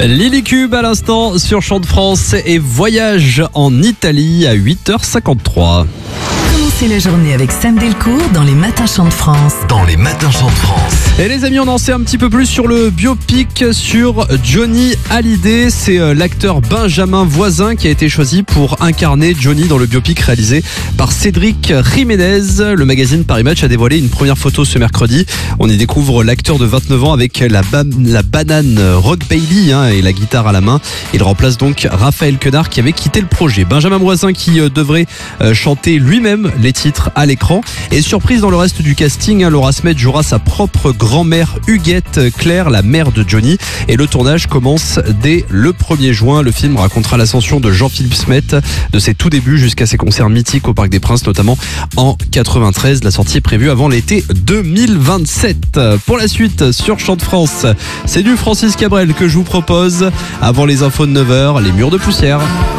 Lily Cube à l'instant sur Chant de France et voyage en Italie à 8h53. Commencez la journée avec Sam Delcourt dans les Matins Chant de France. Et les amis, on en sait un petit peu plus sur le biopic sur Johnny Hallyday. C'est l'acteur Benjamin Voisin qui a été choisi pour incarner Johnny dans le biopic réalisé par Cédric Jiménez. Le magazine Paris Match a dévoilé une première photo ce mercredi. On y découvre l'acteur de 29 ans avec la banane Rock Bailey et la guitare à la main. Il remplace donc Raphaël Quenard qui avait quitté le projet. Benjamin Voisin qui devrait chanter lui-même les titres à l'écran. Et surprise dans le reste du casting, Laura Smet jouera sa propre grand-mère Huguette Claire, la mère de Johnny. Et le tournage commence dès le 1er juin. Le film racontera l'ascension de Jean-Philippe Smet, de ses tout débuts jusqu'à ses concerts mythiques au Parc des Princes, notamment en 93. La sortie est prévue avant l'été 2027. Pour la suite, sur Chant de France, c'est du Francis Cabrel que je vous propose. Avant les infos de 9h, les murs de poussière.